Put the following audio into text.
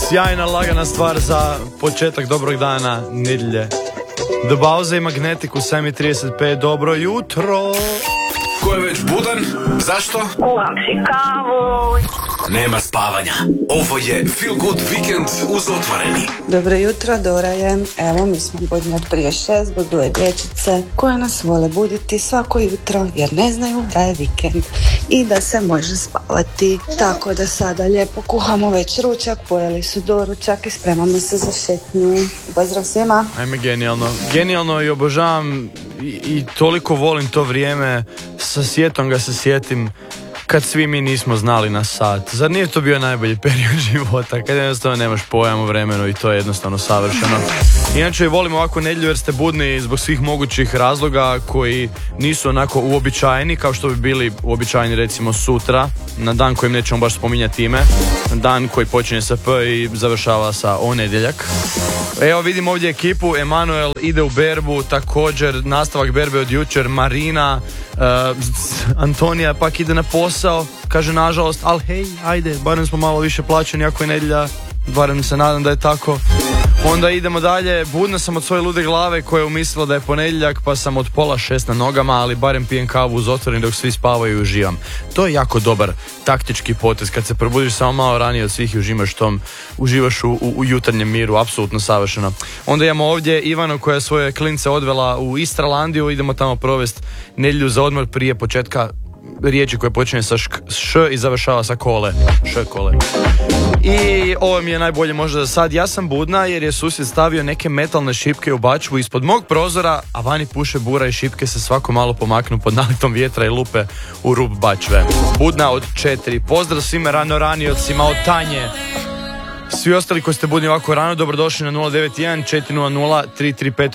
Sjajna, lagana stvar za početak dobrog dana, nedjelje. The Bauze i Magnetic u 7:35, dobro jutro. Ko je već budan? Zašto? Kuham si kavu. Nema spavanja. Ovo je Feel Good Weekend uz Otvoreni. Dobro jutro, Dora je. Evo, mi smo budni od prije 6, budile dječice koje nas vole buditi svako jutro jer ne znaju da je vikend i da se može spavati. Tako da sada lijepo kuhamo već ručak, pojeli su doručak i spremamo se za šetnju. Pozdrav svima. Ajme, genijalno. Genijalno i obožavam i toliko volim to vrijeme. Sa sjetom ga se sjetim kad svi mi nismo znali na sat. Zar nije to bio najbolji period života? Kad jednostavno nemaš pojam o vremenu i to je jednostavno savršeno. Inače volim ovako nedjelju jer ste budni zbog svih mogućih razloga koji nisu onako uobičajeni kao što bi bili uobičajeni recimo sutra, na dan kojim nećemo baš spominjati ime, dan koji počinje sa P i završava sa onedjeljak. Evo vidim ovdje ekipu, Emanuel ide u berbu, također nastavak berbe od jučer, Marina, Antonija pak ide na posao, kaže nažalost, ali hej, ajde, barem smo malo više plaćeni ako je nedjelja, barem se nadam da je tako. Onda idemo dalje, budna sam od svoje lude glave koja je umislila da je ponedjeljak, pa sam od 5:30 na nogama, ali barem pijem kavu uz Otvoreni dok svi spavaju i uživam. To je jako dobar taktički potez, kad se probudiš samo malo ranije od svih i uživaš u jutarnjem miru, apsolutno savršeno. Onda imamo ovdje Ivanu koja je svoje klince odvela u Istralandiju, idemo tamo provesti nedjelju za odmor prije početka riječi koje počinje sa š i završava sa kole. Kole. I ovo mi je najbolje možda za sad. Ja sam budna jer je susjed stavio neke metalne šipke u bačvu ispod mog prozora, a vani puše bura i šipke se svako malo pomaknu pod naletom vjetra i lupe u rub bačve. Budna od 4. Pozdrav svima ranijocima od Tanje. Svi ostali koji ste budni ovako rano, dobrodošli na 091 400 335